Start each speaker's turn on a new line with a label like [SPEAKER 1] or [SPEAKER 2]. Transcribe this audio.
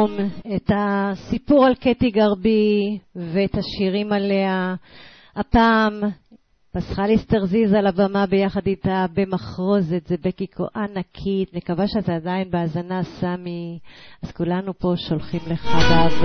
[SPEAKER 1] היום את הסיפור על קטי גרבי ואת השירים עליה. הפעם פסחלי סטרזיז על הבמה ביחד איתה במחרוזת, זה בקי כה ענקית, מקווה שאתה עדיין בהאזנה סמי, אז כולנו פה שולחים לך באהבה.